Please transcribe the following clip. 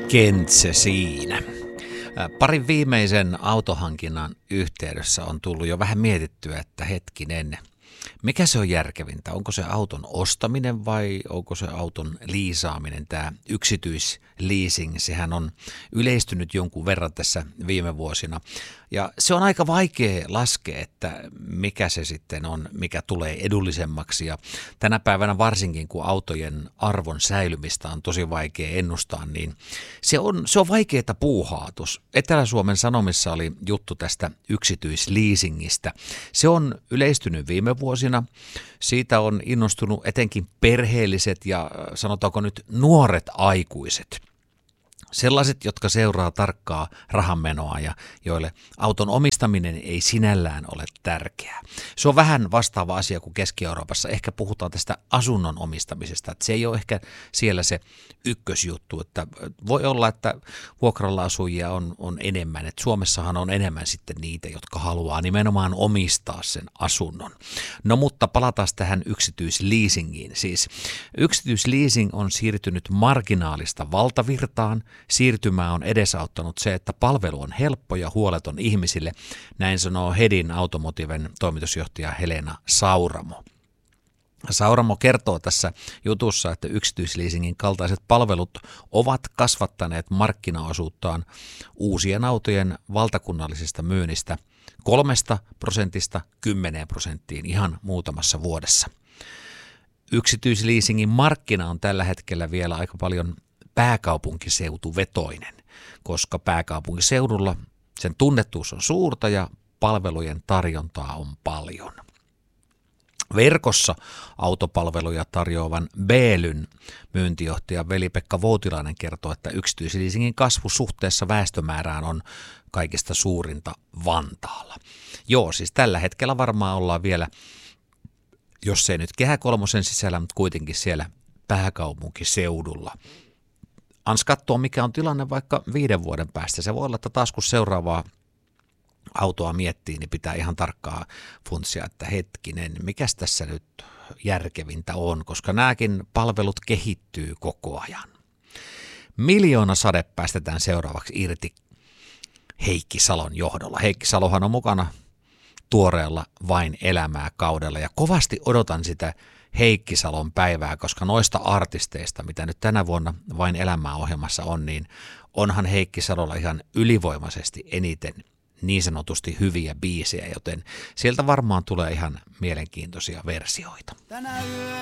Kentse siinä. Parin viimeisen autohankinnan yhteydessä on tullut jo vähän mietittyä, että hetkinen, mikä se on järkevintä? Onko se auton ostaminen vai onko se auton liisaaminen? Tämä yksityisleasing, sehän on yleistynyt jonkun verran tässä viime vuosina. Ja se on aika vaikea laskea, että mikä se sitten on, mikä tulee edullisemmaksi. Ja tänä päivänä varsinkin, kun autojen arvon säilymistä on tosi vaikea ennustaa, niin se on vaikeaa puuhaatus. Etelä-Suomen Sanomissa oli juttu tästä yksityisleasingistä. Se on yleistynyt viime vuosina. Siitä on innostunut etenkin perheelliset ja sanotaanko nyt nuoret aikuiset. Sellaiset, jotka seuraa tarkkaa rahanmenoa ja joille auton omistaminen ei sinällään ole tärkeää. Se on vähän vastaava asia kuin Keski-Euroopassa. Ehkä puhutaan tästä asunnon omistamisesta. Että se ei ole ehkä siellä se ykkösjuttu. Että voi olla, että vuokralla asujia on enemmän. Että Suomessahan on enemmän sitten niitä, jotka haluaa nimenomaan omistaa sen asunnon. No mutta palataan tähän yksityisleasingiin. Siis yksityisleasing on siirtynyt marginaalista valtavirtaan. Siirtymää on edesauttanut se, että palvelu on helppo ja huoleton ihmisille, näin sanoo Hedin Automotiven toimitusjohtaja Helena Sauramo. Sauramo kertoo tässä jutussa, että yksityisleasingin kaltaiset palvelut ovat kasvattaneet markkinaosuuttaan uusien autojen valtakunnallisesta myynnistä 3% 10% ihan muutamassa vuodessa. Yksityisleasingin markkina on tällä hetkellä vielä aika paljon pääkaupunkiseutuvetoinen, koska pääkaupunkiseudulla sen tunnettuus on suurta ja palvelujen tarjontaa on paljon. Verkossa autopalveluja tarjoavan Beelyn myyntijohtaja Veli-Pekka Voutilainen kertoo, että yksityisleasingin kasvu suhteessa väestömäärään on kaikista suurinta Vantaalla. Joo, siis tällä hetkellä varmaan ollaan vielä, jos ei nyt Kehä kolmosen sisällä, mutta kuitenkin siellä pääkaupunkiseudulla. Ans katsoa, mikä on tilanne vaikka 5 vuoden päästä. Se voi olla, että taas kun seuraavaa autoa miettii, niin pitää ihan tarkkaa funtsia, että hetkinen, mikäs tässä nyt järkevintä on, koska nämäkin palvelut kehittyy koko ajan. 1 000 000 sade päästetään seuraavaksi irti Heikki Salon johdolla. Heikki Salohan on mukana tuoreella Vain elämää -kaudella ja kovasti odotan sitä Heikki Salon päivää, koska noista artisteista, mitä nyt tänä vuonna Vain elämää -ohjelmassa on, niin onhan Heikki Salolla ihan ylivoimaisesti eniten niin sanotusti hyviä biisejä, joten sieltä varmaan tulee ihan mielenkiintoisia versioita.